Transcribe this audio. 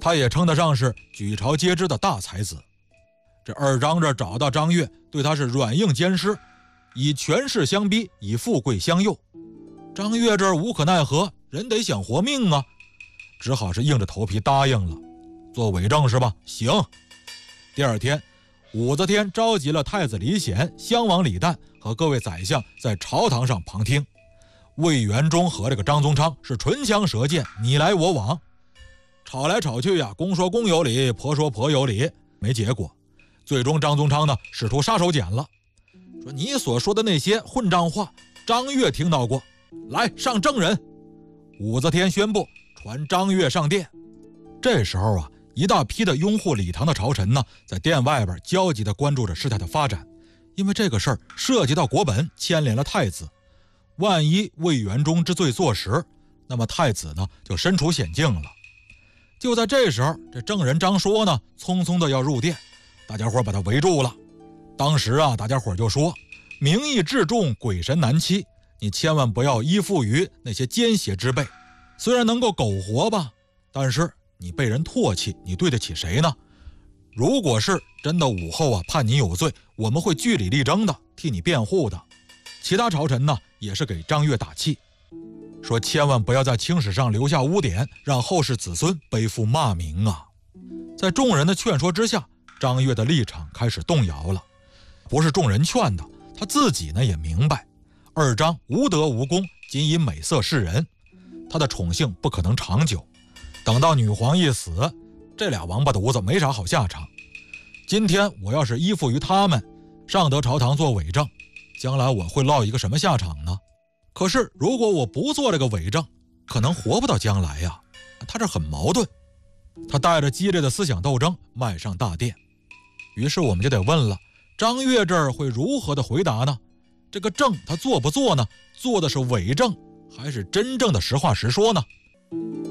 他也称得上是举朝皆知的大才子。这二张这找到张悦，对他是软硬兼施，以权势相逼，以富贵相诱。张悦这无可奈何，人得想活命啊，只好是硬着头皮答应了。做伪证是吧？行。第二天，武则天召集了太子李显、襄王李旦和各位宰相在朝堂上旁听。魏元忠和这个张宗昌是唇枪舌剑，你来我往，吵来吵去呀，公说公有理，婆说婆有理，没结果。最终张宗昌呢使出杀手锏了，说你所说的那些混账话，张悦听到过，来上证人。武则天宣布传张悦上殿。这时候啊，一大批的拥护李唐的朝臣呢，在殿外边焦急地关注着事态的发展，因为这个事儿涉及到国本，牵连了太子。万一魏元忠之罪坐实，那么太子呢就身处险境了。就在这时候，这证人张说呢，匆匆的要入殿，大家伙把他围住了。当时啊，大家伙就说：名义至重，鬼神难欺，你千万不要依附于那些奸邪之辈。虽然能够苟活吧，但是你被人唾弃，你对得起谁呢？如果是真的武后啊判你有罪，我们会据理力争的，替你辩护的。其他朝臣呢也是给张悦打气，说千万不要在青史上留下污点，让后世子孙背负骂名啊。在众人的劝说之下，张悦的立场开始动摇了。不是众人劝的，他自己呢也明白，二张无德无功，仅以美色示人，他的宠幸不可能长久。等到女皇一死，这俩王八犊子没啥好下场。今天我要是依附于他们，上得朝堂做伪证，将来我会落一个什么下场呢？可是如果我不做这个伪证，可能活不到将来呀。他这很矛盾。他带着激烈的思想斗争迈上大殿。于是我们就得问了，张悦这儿会如何的回答呢？这个证他做不做呢？做的是伪证，还是真正的实话实说呢？